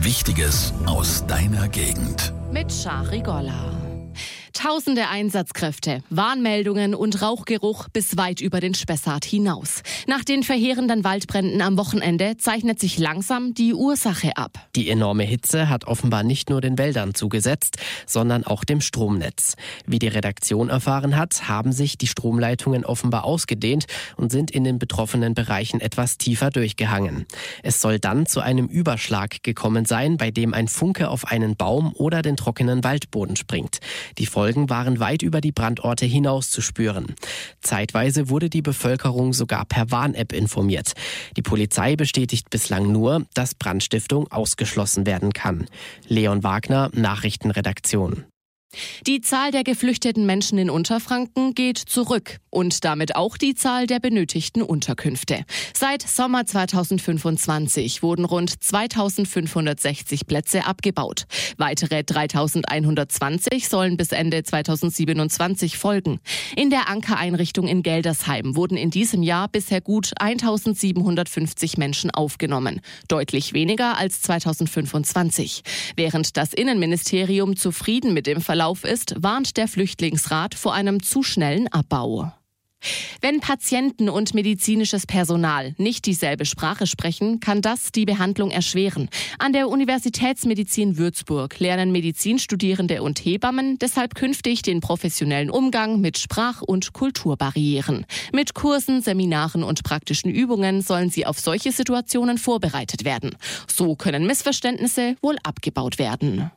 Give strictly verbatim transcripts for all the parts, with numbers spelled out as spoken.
Wichtiges aus deiner Gegend. Mit Shari Golla. Tausende Einsatzkräfte, Warnmeldungen und Rauchgeruch bis weit über den Spessart hinaus. Nach den verheerenden Waldbränden am Wochenende zeichnet sich langsam die Ursache ab. Die enorme Hitze hat offenbar nicht nur den Wäldern zugesetzt, sondern auch dem Stromnetz. Wie die Redaktion erfahren hat, haben sich die Stromleitungen offenbar ausgedehnt und sind in den betroffenen Bereichen etwas tiefer durchgehangen. Es soll dann zu einem Überschlag gekommen sein, bei dem ein Funke auf einen Baum oder den trockenen Waldboden springt. Die Folgen waren weit über die Brandorte hinaus zu spüren. Zeitweise wurde die Bevölkerung sogar per Warn-App informiert. Die Polizei bestätigt bislang nur, dass Brandstiftung ausgeschlossen werden kann. Leon Wagner, Nachrichtenredaktion. Die Zahl der geflüchteten Menschen in Unterfranken geht zurück und damit auch die Zahl der benötigten Unterkünfte. Seit Sommer zweitausendfünfundzwanzig wurden rund zweitausendfünfhundertsechzig Plätze abgebaut. Weitere dreitausendeinhundertzwanzig sollen bis Ende zweitausendsiebenundzwanzig folgen. In der Anker-Einrichtung in Geldersheim wurden in diesem Jahr bisher gut eintausendsiebenhundertfünfzig Menschen aufgenommen. Deutlich weniger als zweitausendfünfundzwanzig. Während das Innenministerium zufrieden mit dem Verlauf ist, warnt der Flüchtlingsrat vor einem zu schnellen Abbau. Wenn Patienten und medizinisches Personal nicht dieselbe Sprache sprechen, kann das die Behandlung erschweren. An der Universitätsmedizin Würzburg lernen Medizinstudierende und Hebammen deshalb künftig den professionellen Umgang mit Sprach- und Kulturbarrieren. Mit Kursen, Seminaren und praktischen Übungen sollen sie auf solche Situationen vorbereitet werden. So können Missverständnisse wohl abgebaut werden.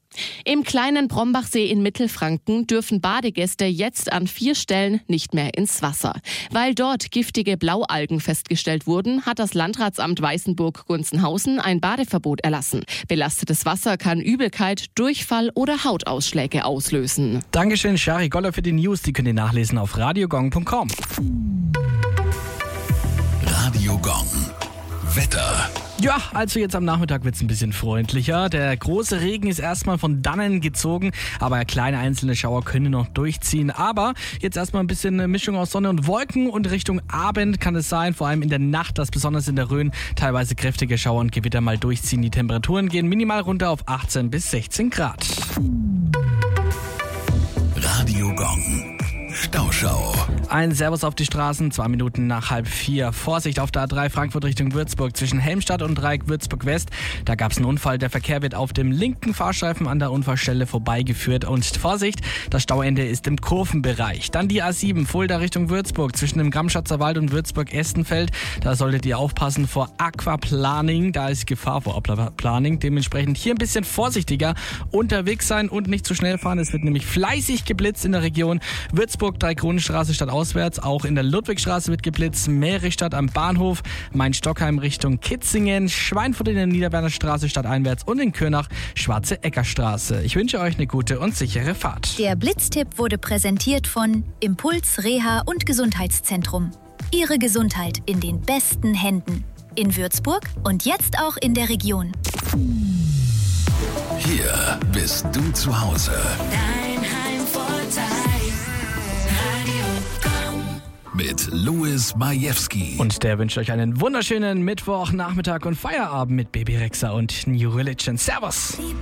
Im kleinen Brombachsee in Mittelfranken dürfen Badegäste jetzt an vier Stellen nicht mehr ins Wasser. Weil dort giftige Blaualgen festgestellt wurden, hat das Landratsamt Weißenburg-Gunzenhausen ein Badeverbot erlassen. Belastetes Wasser kann Übelkeit, Durchfall oder Hautausschläge auslösen. Dankeschön, Shari Golla, für die News. Die könnt ihr nachlesen auf radiogong punkt com. Radio Gong. Wetter. Ja, also jetzt am Nachmittag wird es ein bisschen freundlicher. Der große Regen ist erstmal von dannen gezogen, aber kleine einzelne Schauer können noch durchziehen. Aber jetzt erstmal ein bisschen eine Mischung aus Sonne und Wolken und Richtung Abend kann es sein, vor allem in der Nacht, dass besonders in der Rhön teilweise kräftige Schauer und Gewitter mal durchziehen. Die Temperaturen gehen minimal runter auf achtzehn bis sechzehn Grad. Radio Gong. Stauschau. Ein Servus auf die Straßen, zwei Minuten nach halb vier. Vorsicht auf der A drei Frankfurt Richtung Würzburg zwischen Helmstadt und Dreieck Würzburg West. Da gab es einen Unfall. Der Verkehr wird auf dem linken Fahrstreifen an der Unfallstelle vorbeigeführt. Und Vorsicht, das Stauende ist im Kurvenbereich. Dann die A sieben Fulda Richtung Würzburg zwischen dem Gramschatzer Wald und Würzburg-Estenfeld. Da solltet ihr aufpassen vor Aquaplaning. Da ist Gefahr vor Aquaplaning. Dementsprechend hier ein bisschen vorsichtiger unterwegs sein und nicht zu schnell fahren. Es wird nämlich fleißig geblitzt in der Region. Würzburg Dreikronenstraße statt auswärts, auch in der Ludwigstraße wird geblitzt, Mehrichstadt am Bahnhof, Main-Stockheim Richtung Kitzingen, Schweinfurt in der Niederberner Straße stadteinwärts und in Kürnach Schwarze Eckerstraße. Ich wünsche euch eine gute und sichere Fahrt. Der Blitztipp wurde präsentiert von Impuls Reha und Gesundheitszentrum. Ihre Gesundheit in den besten Händen. In Würzburg und jetzt auch in der Region. Hier bist du zu Hause. Dein Heimvorteil. Mit Louis Majewski. Und der wünscht euch einen wunderschönen Mittwochnachmittag und Feierabend mit Baby Rexha und New Religion. Servus!